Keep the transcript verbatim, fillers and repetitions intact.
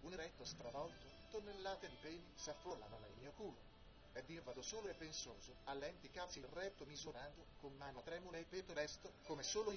un eretto stravolto, tonnellate di peni s'affollano nel mio culo. Ed io vado solo e pensoso, a lenti cazzi il retto misurando, con mano tremula e petto lesto, come solo